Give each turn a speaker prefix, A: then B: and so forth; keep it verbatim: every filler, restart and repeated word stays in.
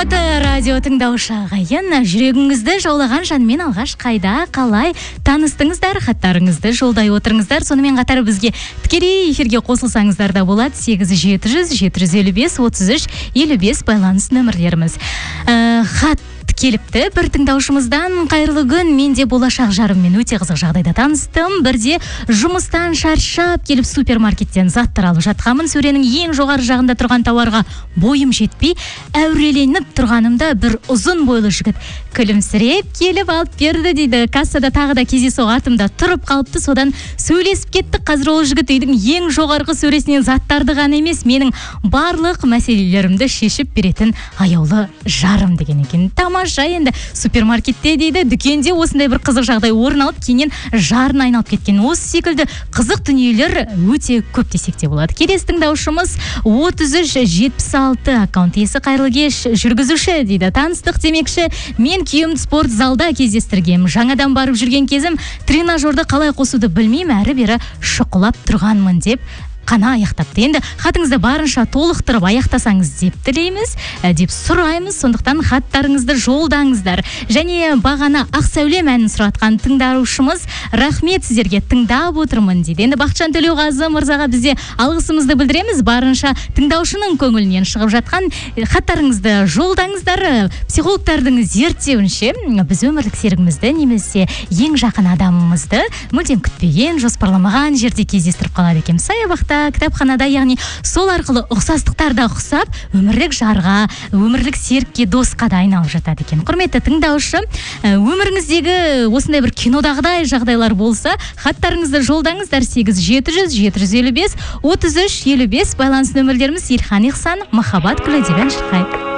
A: Қымбатты радио тыңдаушы ағайын, жүрегіңізді жаулаған жанмен алғаш қайда, қалай таныстыңыздар, хаттарыңызды жолдай отырыңыздар. Сонымен қатар бізге тікелей эфирге қосылсаңыздар да болады. сегіз жеті жүз жеті жүз елу бес отыз үш елу бес байланыс нөмірлеріміз. Ә, хат келіпті бір тыңдаушымыздан: қайырлы күн, мен де болашақ жарыммен өте қызық жағдайда таныстым. Бірде жұмыстан шаршап келіп супермаркеттен заттар алып жатқанмын. Сөренің ең жоғары жағында тұрған тауарға бойым жетпей, әуреленіп тұрғанымда бір ұзын бойлы жігіт күлімсіреп келіп алып берді дейді. Кассада тағы да кездейсоқ артымда тұрып қалыпты, содан сөйлесіп кеттік. Қазір ол жігіт үйдің ең жоғарғы сөресінен заттарды ғана емес, менің барлық мәселелерімді шешіп беретін аяулы жарым деген екен. Тамаша. Енді супермаркетте дейді, дүкенде осындай бір қызық жағдай орын алып, кейіннен жарын айналып кеткен. Осы секілді қызық дүниелер өте көп десек те болады. Келесі тыңдаушымыз отыз үш жетпіс алты аккаунт иесі: қайырлы кеш жүргізуші дейді. Таныстық демекші, мен күйеуімді спорт залда кездестіргем. Жаңадан барып жүрген кезім тренажерді қалай қосуды білмеймін, әрі бері шұқылап тұрғанмын деп қана аяқтапты. Енді хатыңызды барынша толықтырып аяқтасаңыз деп тілейміз, деп сұраймыз. Сондықтан хаттарыңызды жолдаңыздар. Және бағана Ақсәулем әнін сұратқан тыңдарушымыз: рахмет сіздерге, тыңдап отырмын дейді. Енді Бақытжан Төлеуғазы мырзаға бізде алғысымызды білдіреміз. Барынша тыңдаушының көңілінен шығып жатқан хаттарыңызды жолдаңыздар. Психологтардың зерттеуінше, біз өмірлік серігімізді немесе ең жақын адамымызды мүлдем күтпеген, жоспарламаған жерде кездестіріп қалады екен. Саябақта, кітапханада, яғни сол арқылы ұқсастықтарда ұқсап, өмірлік жарға, өмірлік серікке, досқа да айналып жатады екен. Құрметті тыңдаушы, өміріңіздегі осындай бір кинодағыдай жағдайлар болса, хаттарыңызды жолдаңыздар. сегіз жеті жүз жеті жүз елу бес отыз үш елу бес байланыс нөмірлеріміз. Ильхан Ихсан, Махаббат гүлі деген шырқай.